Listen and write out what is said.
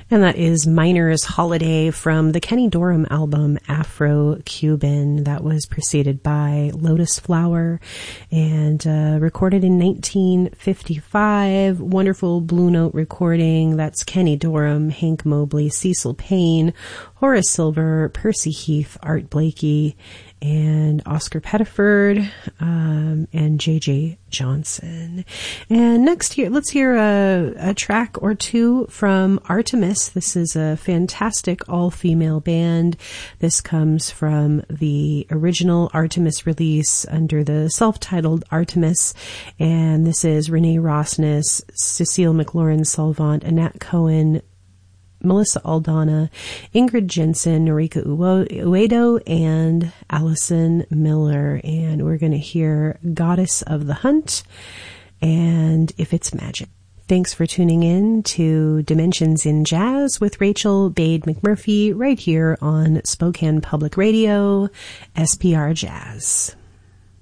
And that is Miner's Holiday from the Kenny Dorham album Afro-Cuban. That was preceded by Lotus Flower and recorded in 1955. Wonderful Blue Note recording. That's Kenny Dorham, Hank Mobley, Cecil Payne, Horace Silver, Percy Heath, Art Blakey, and Oscar Pettiford, and J.J. Johnson. And next here, let's hear a track or two from Artemis. This is a fantastic all-female band. This comes from the original Artemis release under the self-titled Artemis. And this is Renee Rossness, Cecile McLaurin-Salvant, Annette Cohen, Melissa Aldana, Ingrid Jensen, Norika Uedo, and Allison Miller. And we're going to hear Goddess of the Hunt and If It's Magic. Thanks for tuning in to Dimensions in Jazz with Rachel Bade McMurphy right here on Spokane Public Radio, SPR Jazz.